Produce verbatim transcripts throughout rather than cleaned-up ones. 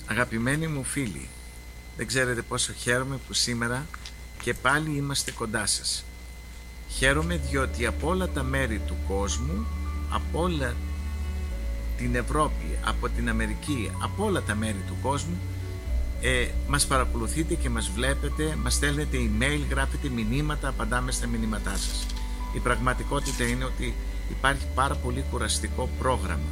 Αγαπημένοι μου φίλοι, δεν ξέρετε πόσο χαίρομαι που σήμερα και πάλι είμαστε κοντά σας. Χαίρομαι διότι από όλα τα μέρη του κόσμου, από όλα την Ευρώπη, από την Αμερική, από όλα τα μέρη του κόσμου, ε, μας παρακολουθείτε και μας βλέπετε, μας στέλνετε email, γράφετε μηνύματα, απαντάμε στα μηνύματά σας. Η πραγματικότητα είναι ότι υπάρχει πάρα πολύ κουραστικό πρόγραμμα.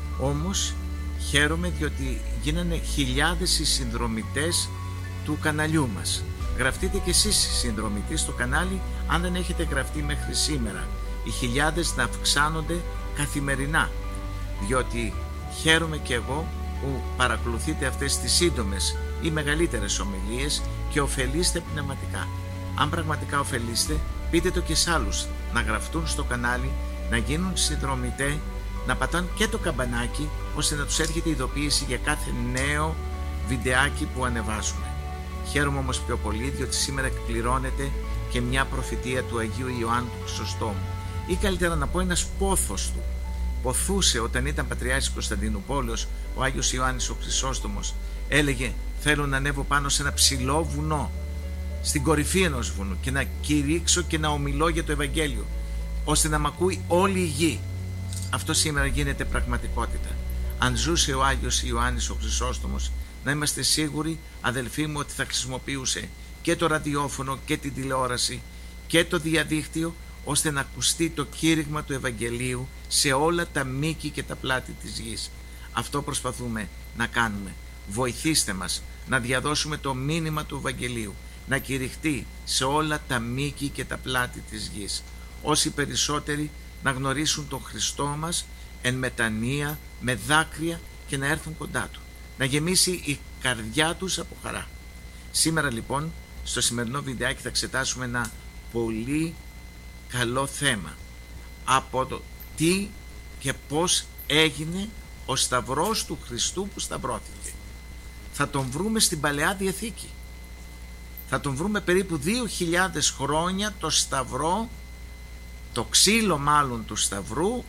Όμως χαίρομαι διότι γίνανε χιλιάδες οι συνδρομητές του καναλιού μας. Γραφτείτε και εσείς συνδρομητοί στο κανάλι αν δεν έχετε γραφτεί μέχρι σήμερα. Οι χιλιάδες να αυξάνονται καθημερινά, διότι χαίρομαι και εγώ που παρακολουθείτε αυτές τις σύντομες ή μεγαλύτερες ομιλίες και ωφελείστε πνευματικά. Αν πραγματικά ωφελείστε, πείτε το και σε άλλους να γραφτούν στο κανάλι, να γίνουν συνδρομητές, να πατάνε και το καμπανάκι ώστε να τους έρχεται ειδοποίηση για κάθε νέο βιντεάκι που ανεβάζουμε. Χαίρομαι όμως πιο πολύ διότι σήμερα εκπληρώνεται και μια προφητεία του Αγίου Ιωάννου του Χρυσοστόμου, ή καλύτερα να πω ένας πόθος του. Ποθούσε όταν ήταν Πατριάρχης Κωνσταντινούπολεως ο Άγιος Ιωάννης ο Χρυσόστομος, έλεγε θέλω να ανέβω πάνω σε ένα ψηλό βουνό, στην κορυφή ενός βουνού και να κηρύξω και να ομιλώ για το Ευαγγέλιο ώστε να μ' ακούει όλη η γη. Αυτό σήμερα γίνεται πραγματικότητα. Αν ζούσε ο Άγιος Ιωάννης ο Χρυσόστομος, να είμαστε σίγουροι, αδελφοί μου, ότι θα χρησιμοποιούσε και το ραδιόφωνο και την τηλεόραση και το διαδίκτυο ώστε να ακουστεί το κήρυγμα του Ευαγγελίου σε όλα τα μήκη και τα πλάτη της γης. Αυτό προσπαθούμε να κάνουμε. Βοηθήστε μας να διαδώσουμε το μήνυμα του Ευαγγελίου, να κηρυχτεί σε όλα τα μήκη και τα πλάτη της γης. Όσοι περισσότεροι να γνωρίσουν τον Χριστό μας εν μετανία, με δάκρυα και να έρθουν κοντά Του. Να γεμίσει η καρδιά τους από χαρά. Σήμερα λοιπόν στο σημερινό βιντεάκι θα εξετάσουμε ένα πολύ καλό θέμα από το τι και πώς έγινε ο Σταυρός του Χριστού που σταυρώθηκε. Θα τον βρούμε στην Παλαιά Διαθήκη. Θα τον βρούμε περίπου δύο χιλιάδες χρόνια το Σταυρό, το ξύλο μάλλον του Σταυρού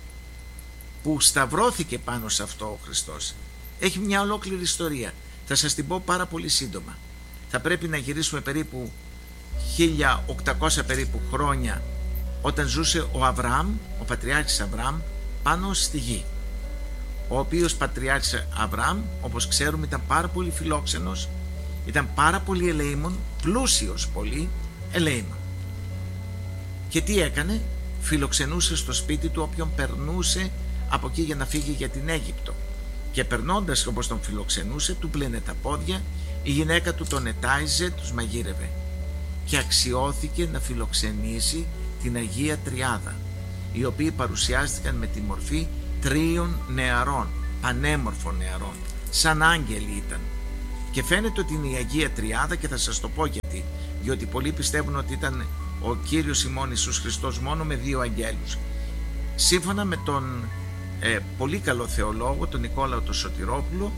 που σταυρώθηκε πάνω σε αυτό ο Χριστός. Έχει μια ολόκληρη ιστορία. Θα σας την πω πάρα πολύ σύντομα. Θα πρέπει να γυρίσουμε περίπου χίλια οκτακόσια περίπου χρόνια όταν ζούσε ο Αβραάμ, ο Πατριάρχης Αβραάμ, πάνω στη γη. Ο οποίος Πατριάρχης Αβραάμ, όπως ξέρουμε, ήταν πάρα πολύ φιλόξενος, ήταν πάρα πολύ ελεήμων, πλούσιος πολύ ελεήμων. Και τι έκανε? Φιλοξενούσε στο σπίτι του όποιον περνούσε από εκεί για να φύγει για την Αίγυπτο. Και περνώντας όπως τον φιλοξενούσε, του πλένε τα πόδια, η γυναίκα του τον ετάιζε, τους μαγείρευε. Και αξιώθηκε να φιλοξενήσει την Αγία Τριάδα, οι οποίοι παρουσιάστηκαν με τη μορφή τρίων νεαρών, πανέμορφων νεαρών, σαν άγγελοι ήταν. Και φαίνεται ότι είναι η Αγία Τριάδα και θα σας το πω γιατί, διότι πολλοί πιστεύουν ότι ήταν ο Κύριος ημών Ιησούς Χριστός μόνο με δύο αγγέλους. Σύμφωνα με τον ε, πολύ καλό θεολόγο, τον Νικόλαο τον Σωτηρόπουλο,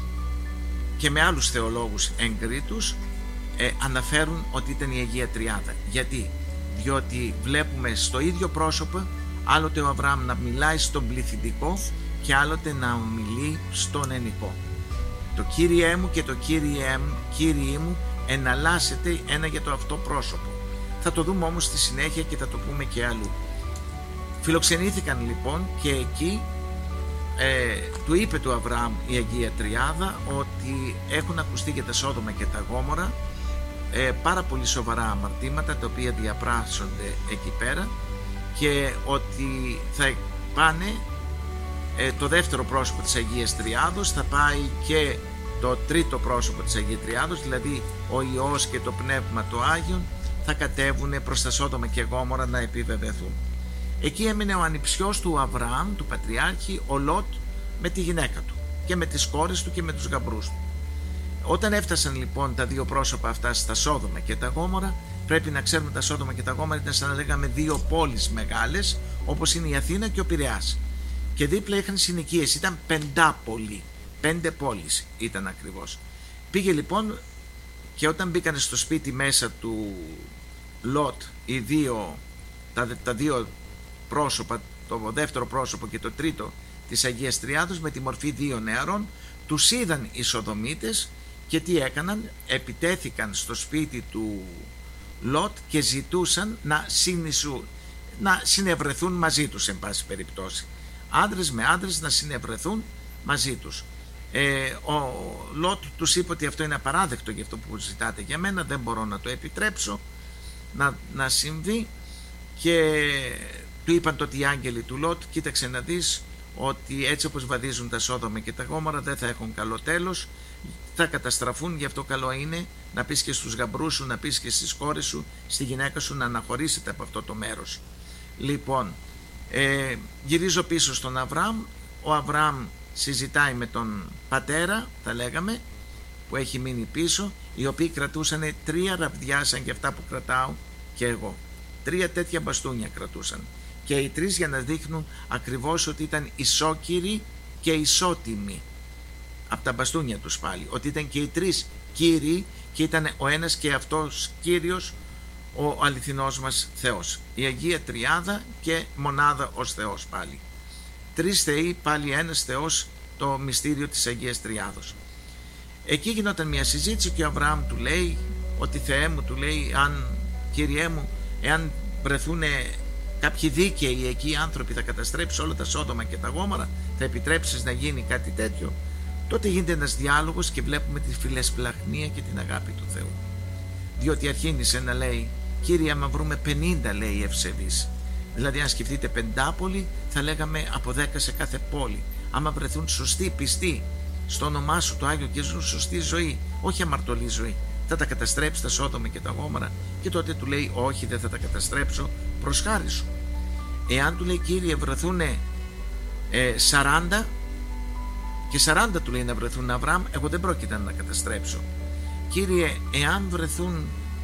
και με άλλους θεολόγους εγκρίτους, ε, αναφέρουν ότι ήταν η Αγία Τριάδα. Γιατί? Διότι βλέπουμε στο ίδιο πρόσωπο άλλοτε ο Αβραάμ να μιλάει στον πληθυντικό και άλλοτε να ομιλεί στον ενικό. Το Κύριέ μου και το Κύριέ μου, Κύριέ μου εναλλάσσεται ένα για το αυτό πρόσωπο. Θα το δούμε όμως στη συνέχεια και θα το πούμε και αλλού. Φιλοξενήθηκαν λοιπόν και εκεί ε, του είπε του Αβραάμ η Αγία Τριάδα ότι έχουν ακουστεί για τα Σόδομα και τα Γόμορα ε, πάρα πολύ σοβαρά αμαρτήματα τα οποία διαπράσσονται εκεί πέρα και ότι θα πάνε ε, το δεύτερο πρόσωπο της Αγίας Τριάδος, θα πάει και το τρίτο πρόσωπο της Αγίας Τριάδος, δηλαδή ο Υιός και το Πνεύμα το Άγιον θα κατέβουν προς τα Σόδομα και Γόμορα να επιβεβαιωθούν. Εκεί έμεινε ο ανιψιός του Αβραάμ, του Πατριάρχη, ο Λότ, με τη γυναίκα του και με τις κόρες του και με τους γαμπρούς του. Όταν έφτασαν λοιπόν τα δύο πρόσωπα αυτά στα Σόδομα και τα Γόμορα, πρέπει να ξέρουμε τα Σόδομα και τα Γόμορα ήταν σαν να λέγαμε δύο πόλεις μεγάλες, όπως είναι η Αθήνα και ο Πειραιάς. Και δίπλα είχαν συνοικίες, ήταν πεντάπολη, πέντε πόλεις ήταν ακριβώς. Πήγε λοιπόν και όταν μπήκαν στο σπίτι μέσα του Λότ οι δύο, τα, τα δύο πρόσωπα, το δεύτερο πρόσωπο και το τρίτο της Αγίας Τριάδος με τη μορφή δύο νεαρών, τους είδαν οι Σοδομίτες και τι έκαναν? Επιτέθηκαν στο σπίτι του Λότ και ζητούσαν να, συνεισου, να συνευρεθούν μαζί τους, εν πάση περιπτώσει. Άντρες με άντρες να συνευρεθούν μαζί τους. Ε, ο Λότ τους είπε ότι αυτό είναι απαράδεκτο, για αυτό που ζητάτε για μένα, δεν μπορώ να το επιτρέψω να, να συμβεί. Και του είπαν τότε οι άγγελοι του Λότ: κοίταξε να δεις ότι έτσι όπως βαδίζουν τα Σόδομα και τα Γόμορα δεν θα έχουν καλό τέλος, θα καταστραφούν. Γι' αυτό καλό είναι να πεις και στους γαμπρούς σου, να πεις και στις κόρες σου, στη γυναίκα σου, να αναχωρήσετε από αυτό το μέρος. Λοιπόν, ε, γυρίζω πίσω στον Αβραάμ. Ο Αβραάμ συζητάει με τον πατέρα, θα λέγαμε, που έχει μείνει πίσω, οι οποίοι κρατούσαν τρία ραβδιά σαν και αυτά που κρατάω και εγώ. Τρία τέτοια μπαστούνια κρατούσαν. Και οι τρεις για να δείχνουν ακριβώς ότι ήταν ισόκυροι και ισότιμοι. Από τα μπαστούνια τους πάλι. Ότι ήταν και οι τρεις κύριοι και ήταν ο ένας και αυτός Κύριος, ο αληθινός μας Θεός. Η Αγία Τριάδα και μονάδα ως Θεός πάλι. Τρεις θεοί, πάλι ένας Θεός, το μυστήριο της Αγίας Τριάδος. Εκεί γινόταν μια συζήτηση και ο Αβραάμ του λέει ότι Θεέ μου, του λέει, αν, Κύριέ μου, εάν βρεθούν κάποιοι δίκαιοι εκεί άνθρωποι, θα καταστρέψεις όλα τα Σόδομα και τα Γόμορα, θα επιτρέψεις να γίνει κάτι τέτοιο? Τότε γίνεται ένας διάλογος και βλέπουμε τη φιλεσπλαχνία και την αγάπη του Θεού. Διότι αρχίνησε να λέει: Κύριε, άμα βρούμε πενήντα, λέει, ευσεβείς, δηλαδή αν σκεφτείτε πεντάπολη, θα λέγαμε από δέκα σε κάθε πόλη, άμα βρεθούν σωστοί, πιστοί στο όνομά σου το Άγιο και ζουν σωστή ζωή, όχι αμαρτωλή ζωή, θα τα καταστρέψει τα Σόδομα και τα Γόμορα? Και τότε του λέει: όχι, δεν θα τα καταστρέψω, προς χάρη σου. Εάν του λέει: Κύριε, βρεθούν ε, σαράντα, και σαράντα του λέει να βρεθούν, Αβραάμ, εγώ δεν πρόκειται να καταστρέψω. Κύριε, εάν βρεθούν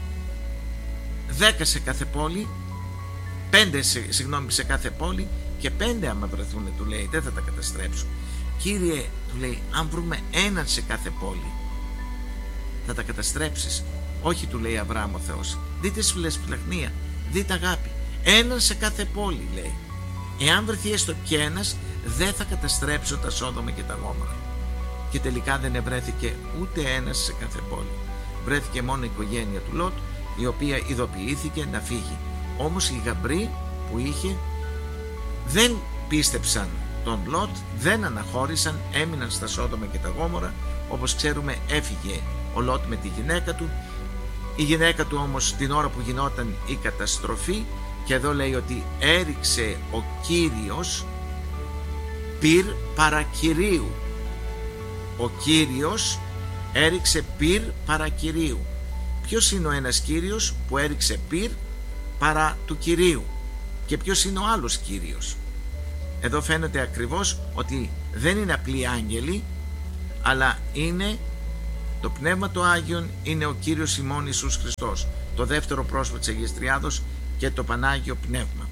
δέκα σε κάθε πόλη, πέντε σε, συγγνώμη, σε κάθε πόλη, και πέντε άμα βρεθούν, του λέει, δεν θα τα καταστρέψω. Κύριε, του λέει, αν βρούμε έναν σε κάθε πόλη, θα τα καταστρέψεις? Όχι, του λέει Αβραάμ ο Θεός. Δείτε φιλεσπλαχνία, δείτε αγάπη. Έναν σε κάθε πόλη, λέει. Εάν βρεθεί έστω και ένας, δεν θα καταστρέψω τα Σόδομα και τα Γόμορα. Και τελικά δεν ευρέθηκε ούτε ένας σε κάθε πόλη. Βρέθηκε μόνο η οικογένεια του Λότ, η οποία ειδοποιήθηκε να φύγει. Όμως οι γαμπροί που είχε δεν πίστεψαν τον Λότ, δεν αναχώρησαν, έμειναν στα Σόδομα και τα Γόμορα. Όπως ξέρουμε, έφυγε ο Λότ με τη γυναίκα του. Η γυναίκα του όμως την ώρα που γινόταν η καταστροφή, και εδώ λέει ότι έριξε ο Κύριος πυρ παρακυρίου. Ο Κύριος έριξε πυρ παρακυρίου. Ποιος είναι ο ένας Κύριος που έριξε πυρ παρά του Κυρίου? Και ποιος είναι ο άλλος Κύριος? Εδώ φαίνεται ακριβώς ότι δεν είναι απλοί άγγελοι, αλλά είναι το Πνεύμα το Άγιον, είναι ο Κύριος ημών Ιησούς Χριστός, το δεύτερο πρόσωπο της Αγίας Τριάδος και το Πανάγιο Πνεύμα.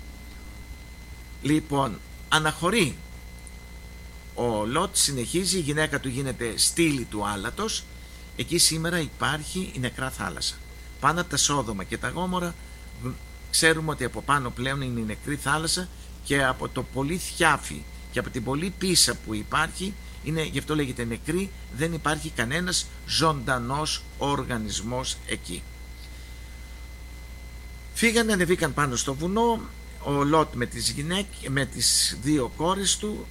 Λοιπόν, αναχωρεί ο Λότ, συνεχίζει, η γυναίκα του γίνεται στήλη του άλατος. Εκεί σήμερα υπάρχει η νεκρά θάλασσα. Πάνω από τα Σόδομα και τα Γόμορα ξέρουμε ότι από πάνω πλέον είναι η νεκρή θάλασσα, και από το πολύ θιάφι και από την πολύ πίσα που υπάρχει, είναι, γι' αυτό λέγεται νεκρή, δεν υπάρχει κανένας ζωντανός οργανισμός εκεί. Φύγανε, ανεβήκαν πάνω στο βουνό, ο Λότ με τις γυναίκες, με τις δύο κόρες του.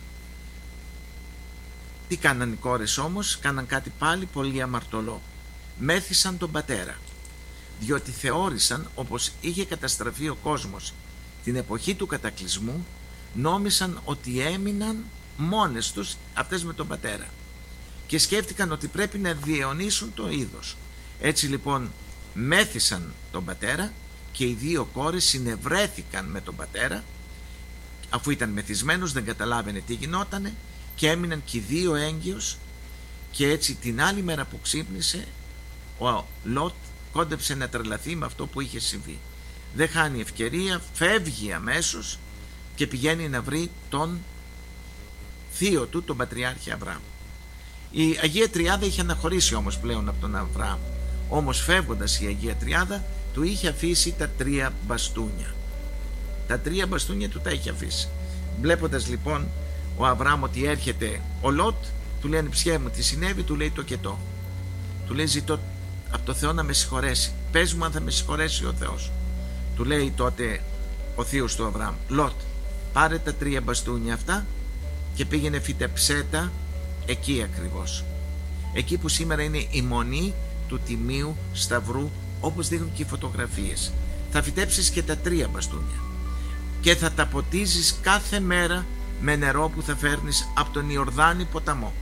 Τι κάναν οι κόρες όμως? Κάναν κάτι πάλι πολύ αμαρτωλό. Μέθησαν τον πατέρα, διότι θεώρησαν, όπως είχε καταστραφεί ο κόσμος την εποχή του κατακλυσμού, νόμισαν ότι έμειναν μόνες τους αυτές με τον πατέρα και σκέφτηκαν ότι πρέπει να διαιωνίσουν το είδος. Έτσι λοιπόν μέθησαν τον πατέρα και οι δύο κόρες συνευρέθηκαν με τον πατέρα, αφού ήταν μεθυσμένος, δεν καταλάβαινε τι γινότανε, και έμειναν και οι δύο έγκυος. Και έτσι την άλλη μέρα που ξύπνησε, ο Λότ κόντεψε να τρελαθεί με αυτό που είχε συμβεί. Δεν χάνει ευκαιρία, φεύγει αμέσως και πηγαίνει να βρει τον θείο του, τον Πατριάρχη Αβραάμ. Η Αγία Τριάδα είχε αναχωρήσει όμως πλέον από τον Αβραάμ. Όμως φεύγοντας η Αγία Τριάδα του είχε αφήσει τα τρία μπαστούνια. Τα τρία μπαστούνια του τα είχε αφήσει. Βλέποντας λοιπόν ο Αβραάμ ότι έρχεται ο Λότ, Του λέει ανιψιέ μου τι συνέβη, του λέει το κετό. Του λέει ζητώ από το Θεό να με συγχωρέσει. Πες μου αν θα με συγχωρέσει ο Θεός. Του λέει τότε ο θείος του Αβραάμ, Λότ, πάρε τα τρία μπαστούνια αυτά και πήγαινε φυτεψέ τα εκεί ακριβώς. Εκεί που σήμερα είναι η μονή του Τιμίου Σταυρού, όπως δείχνουν και οι φωτογραφίες. Θα φυτέψεις και τα τρία μπαστούνια και θα τα ποτίζεις κάθε μέρα με νερό που θα φέρνεις από τον Ιορδάνη ποταμό.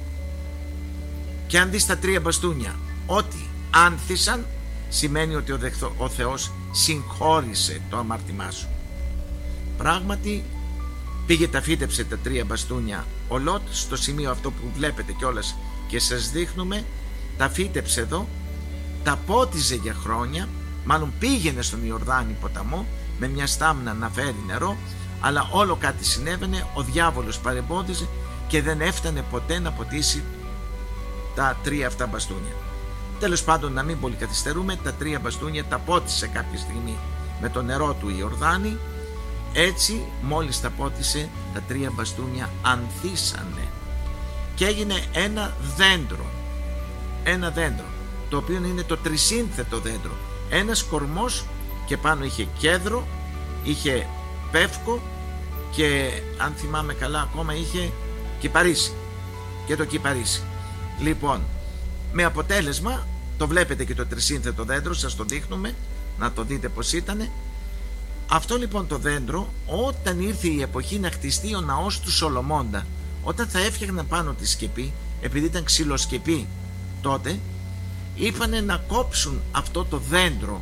Και αν δεις τα τρία μπαστούνια ότι άνθησαν, σημαίνει ότι ο, δεχθο, ο Θεός συγχώρησε το αμάρτημά σου. Πράγματι πήγε τα φύτεψε τα τρία μπαστούνια ο Λότ στο σημείο αυτό που βλέπετε κιόλας και σας δείχνουμε. Τα φύτεψε εδώ, τα πότιζε για χρόνια, μάλλον πήγαινε στον Ιορδάνη ποταμό με μια στάμνα να φέρει νερό, αλλά όλο κάτι συνέβαινε, ο διάβολος παρεμπόδιζε και δεν έφτανε ποτέ να ποτίσει τα τρία αυτά μπαστούνια. Τέλος πάντων, να μην πολύ καθυστερούμε, τα τρία μπαστούνια τα πότισε κάποια στιγμή με το νερό του Ιορδάνη. Έτσι μόλις τα πότισε, τα τρία μπαστούνια ανθίσανε και έγινε ένα δέντρο, ένα δέντρο το οποίο είναι το τρισύνθετο δέντρο, ένας κορμός και πάνω είχε κέδρο, είχε πεύκο και αν θυμάμαι καλά ακόμα είχε κυπαρίσι και το κυπαρίσι. Λοιπόν, με αποτέλεσμα, το βλέπετε και το τρισύνθετο δέντρο, σας το δείχνουμε να το δείτε πως ήτανε. Αυτό λοιπόν το δέντρο, όταν ήρθε η εποχή να χτιστεί ο ναός του Σολομώντα, όταν θα έφτιαχναν πάνω τη σκεπή, επειδή ήταν ξυλοσκεπή τότε, είπανε να κόψουν αυτό το δέντρο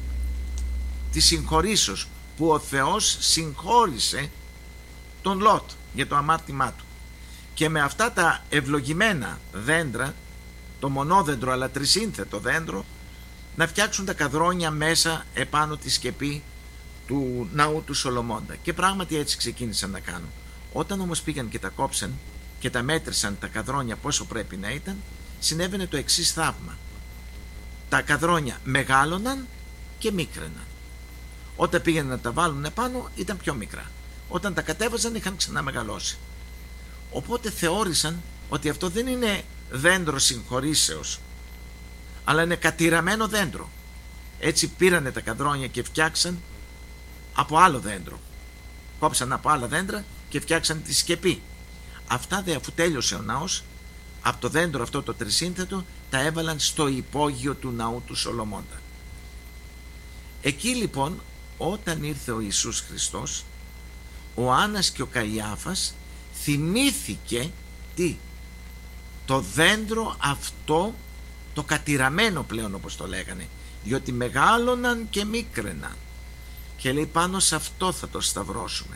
της συγχωρήσεως που ο Θεός συγχώρησε τον Λότ για το αμάρτημά του, και με αυτά τα ευλογημένα δέντρα, το μονόδεντρο αλλά τρισύνθετο δέντρο, να φτιάξουν τα καδρόνια μέσα επάνω τη σκεπή του ναού του Σολομώντα. Και πράγματι έτσι ξεκίνησαν να κάνουν. Όταν όμως πήγαν και τα κόψαν και τα μέτρησαν τα καδρόνια πόσο πρέπει να ήταν, συνέβαινε το εξής θαύμα. Τα καδρόνια μεγάλωναν και μίκραιναν. Όταν πήγαιναν να τα βάλουν επάνω ήταν πιο μικρά. Όταν τα κατέβαζαν είχαν ξανά μεγαλώσει. Οπότε θεώρησαν ότι αυτό δεν είναι δέντρο συγχωρήσεως, αλλά είναι κατηραμένο δέντρο. Έτσι πήρανε τα καδρόνια και φτιάξαν από άλλο δέντρο. Κόψαν από άλλα δέντρα και φτιάξαν τη σκεπή. Αυτά δε, αφού τέλειωσε ο ναός, από το δέντρο αυτό το τρισύνθετο τα έβαλαν στο υπόγειο του ναού του Σολομώντα. Εκεί λοιπόν, όταν ήρθε ο Ιησούς Χριστός, ο Άννας και ο Καϊάφας θυμήθηκε τι? Το δέντρο αυτό, το κατηραμένο πλέον όπως το λέγανε, διότι μεγάλωναν και μίκραιναν, και λέει πάνω σε αυτό θα το σταυρώσουμε.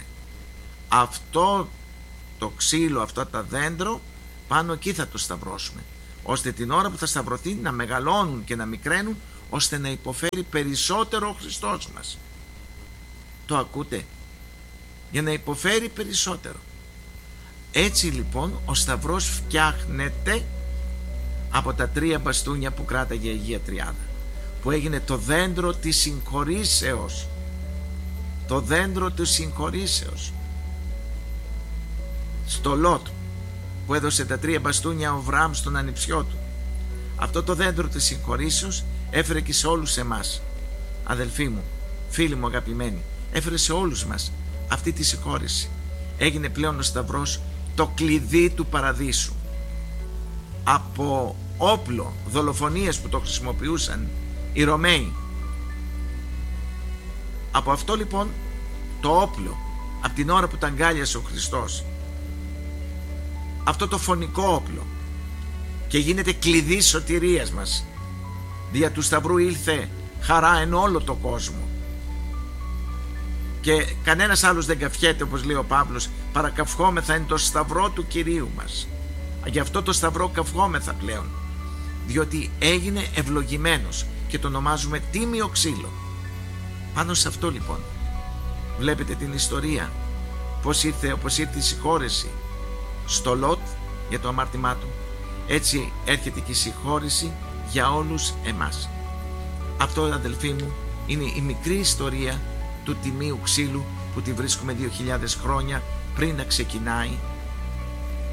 Αυτό το ξύλο, αυτό το δέντρο, πάνω εκεί θα το σταυρώσουμε, ώστε την ώρα που θα σταυρωθεί να μεγαλώνουν και να μικραίνουν, ώστε να υποφέρει περισσότερο ο Χριστός μας. Το ακούτε? Για να υποφέρει περισσότερο. Έτσι λοιπόν ο σταυρός φτιάχνεται από τα τρία μπαστούνια που κράταγε η Αγία Τριάδα, που έγινε το δέντρο της συγχωρήσεως. Το δέντρο της συγχωρήσεως. Στο Λότ που έδωσε τα τρία μπαστούνια ο Αβραάμ στον ανιψιό του, αυτό το δέντρο της συγχωρήσεως έφερε και σε όλους εμάς. Αδελφοί μου, φίλοι μου αγαπημένοι, έφερε σε όλους μας αυτή τη συγχώρηση. Έγινε πλέον ο σταυρός το κλειδί του παραδείσου. Από όπλο δολοφονίες που το χρησιμοποιούσαν οι Ρωμαίοι, από αυτό λοιπόν το όπλο, από την ώρα που τα αγκάλιασε ο Χριστός, αυτό το φωνικό όπλο, και γίνεται κλειδί σωτηρίας μας. Δια του σταυρού ήλθε χαρά εν όλο το κόσμο, και κανένας άλλος δεν καυχέται, όπως λέει ο Παύλος, παρακαυχόμεθα εν το σταυρό του Κυρίου μας. Γι' αυτό το σταυρό καυχόμεθα πλέον, διότι έγινε ευλογημένος και το ονομάζουμε τίμιο ξύλο. Πάνω σε αυτό λοιπόν βλέπετε την ιστορία, πως ήρθε, όπως ήρθε η συγχώρεση στο Λότ για το αμάρτημά του, έτσι έρχεται και η συγχώρεση για όλους εμάς. Αυτό, αδελφοί μου, είναι η μικρή ιστορία του τιμίου ξύλου που τη βρίσκουμε δύο χιλιάδες χρόνια πριν να ξεκινάει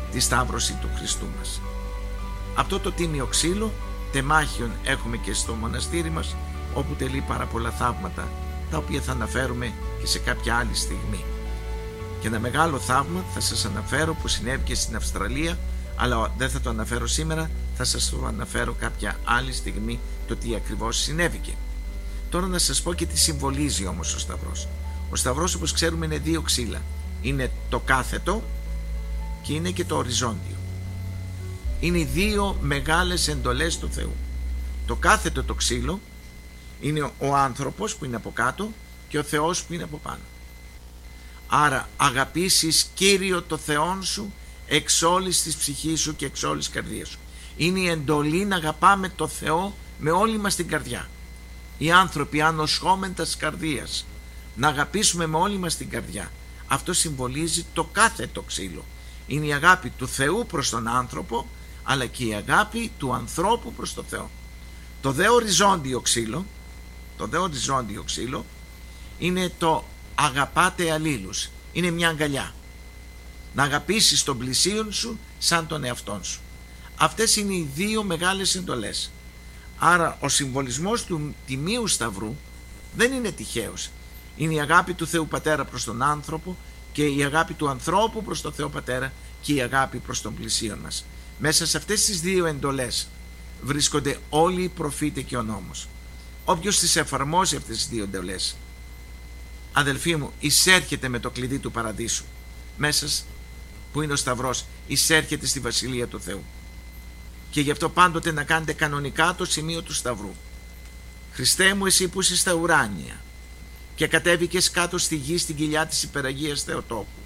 τη σταύρωση του Χριστού μας. Αυτό το τίμιο ξύλο τεμάχιον έχουμε και στο μοναστήρι μας, όπου τελεί πάρα πολλά θαύματα, τα οποία θα αναφέρουμε και σε κάποια άλλη στιγμή. Και ένα μεγάλο θαύμα θα σας αναφέρω που συνέβη και στην Αυστραλία, αλλά δεν θα το αναφέρω σήμερα, θα σας το αναφέρω κάποια άλλη στιγμή το τι ακριβώς συνέβηκε. Τώρα να σας πω και τι συμβολίζει όμως ο Σταυρός. Ο Σταυρός, όπως ξέρουμε, είναι δύο ξύλα. Είναι το κάθετο και είναι και το οριζόντιο. Είναι οι δύο μεγάλες εντολές του Θεού. Το κάθετο το ξύλο είναι ο άνθρωπος που είναι από κάτω και ο Θεός που είναι από πάνω. Άρα αγαπήσεις Κύριο το Θεόν σου εξ όλης της ψυχής σου και εξ όλης της καρδίας σου. Είναι η εντολή να αγαπάμε το Θεό με όλη μας την καρδιά. Οι άνθρωποι ανοσχόμεντας καρδίας, να αγαπήσουμε με όλη μας την καρδιά. Αυτό συμβολίζει το κάθετο ξύλο. Είναι η αγάπη του Θεού προς τον άνθρωπο, αλλά και η αγάπη του ανθρώπου προς τον Θεό. Το δε οριζόντιο ξύλο, το δε οριζόντιο ξύλο είναι το αγαπάτε αλλήλους. Είναι μια αγκαλιά. Να αγαπήσεις τον πλησίον σου σαν τον εαυτόν σου. Αυτές είναι οι δύο μεγάλες εντολές. Άρα ο συμβολισμός του Τιμίου Σταυρού δεν είναι τυχαίος. Είναι η αγάπη του Θεού Πατέρα προς τον άνθρωπο και η αγάπη του ανθρώπου προς τον Θεό Πατέρα και η αγάπη προς τον πλησίον μας. Μέσα σε αυτές τις δύο εντολές βρίσκονται όλοι οι προφήτες και ο νόμος. Όποιος τις εφαρμόζει αυτές τις δύο εντολές, αδελφοί μου, εισέρχεται με το κλειδί του παραδείσου. Μέσα που είναι ο Σταυρός, εισέρχεται στη Βασιλεία του Θεού. Και γι' αυτό πάντοτε να κάνετε κανονικά το σημείο του Σταυρού. Χριστέ μου, εσύ που είσαι στα ουράνια και κατέβηκες κάτω στη γη στην κοιλιά της υπεραγίας Θεοτόκου,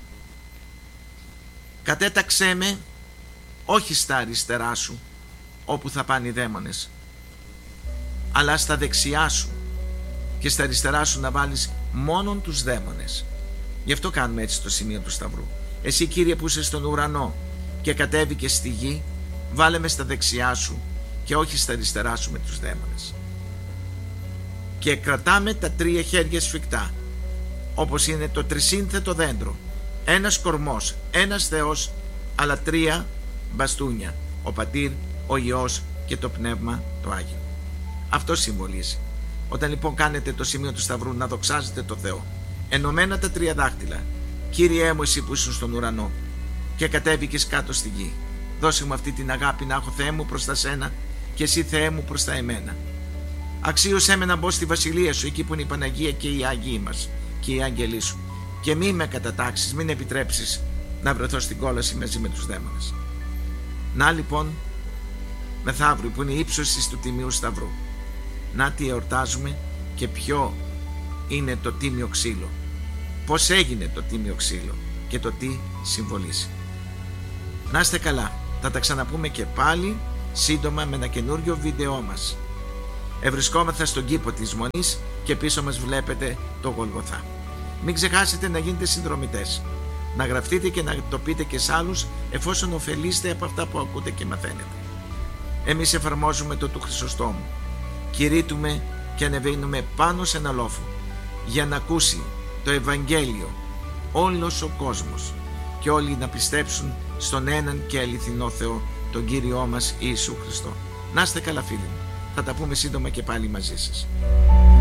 κατέταξέ με όχι στα αριστερά σου όπου θα πάνε οι δαίμονες, αλλά στα δεξιά σου, και στα αριστερά σου να βάλεις μόνον τους δαίμονες. Γι' αυτό κάνουμε έτσι το σημείο του Σταυρού. Εσύ, Κύριε, που είσαι στον ουρανό και κατέβηκες στη γη, βάλε με στα δεξιά σου και όχι στα αριστερά σου με τους δαίμονες. Και κρατάμε τα τρία χέρια σφιχτά, όπως είναι το τρισύνθετο δέντρο. Ένας κορμός, ένας Θεός, αλλά τρία μπαστούνια. Ο Πατήρ, ο Υιός και το Πνεύμα το Άγιο. Αυτό συμβολίζει. Όταν λοιπόν κάνετε το σημείο του Σταυρού, να δοξάζετε το Θεό. Ενωμένα τα τρία δάχτυλα. Κύριέ μου, εσύ που ήσουν στον ουρανό και κατέβηκες κάτω στη γη, δώσε μου αυτή την αγάπη να έχω, Θεέ μου, προς τα σένα και εσύ, Θεέ μου, προς τα εμένα. Αξίωσέ με να μπω στη βασιλεία σου, εκεί που είναι η Παναγία και οι Άγιοι μας και οι άγγελοι σου, και μη με κατατάξεις, μην επιτρέψεις να βρεθώ στην κόλαση μαζί με τους δαίμονες. Να λοιπόν, μεθαύριο που είναι η ύψωση του Τιμίου Σταυρού, να τι εορτάζουμε και ποιο είναι το τίμιο ξύλο, πώς έγινε το τίμιο ξύλο και το τι συμβολίζει. Να είστε καλά, θα τα ξαναπούμε και πάλι σύντομα με ένα καινούριο βίντεό μας. Ευρισκόμεθα στον κήπο της Μονής και πίσω μας βλέπετε το Γολγοθά. Μην ξεχάσετε να γίνετε συνδρομητές, να γραφτείτε και να το πείτε και σε άλλους, εφόσον ωφελείστε από αυτά που ακούτε και μαθαίνετε. Εμείς εφαρμόζουμε το του Χρυσοστόμου, κηρύττουμε και ανεβαίνουμε πάνω σε ένα λόφο για να ακούσει το Ευαγγέλιο όλος ο κόσμος και όλοι να πιστέψουν στον έναν και αληθινό Θεό, τον Κύριό μας Ιησού Χριστό. Να είστε καλά, φίλοι μου. Θα τα πούμε σύντομα και πάλι μαζί σας.